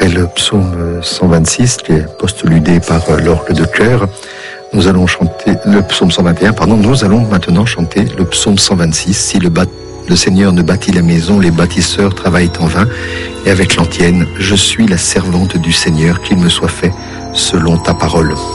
Après le psaume 126, qui est postulé par l'orgue de chœur, nous allons chanter le psaume 121, nous allons maintenant chanter le psaume 126. Si le Seigneur ne bâtit la maison, les bâtisseurs travaillent en vain. Et avec l'antienne, je suis la servante du Seigneur, qu'il me soit fait selon ta parole.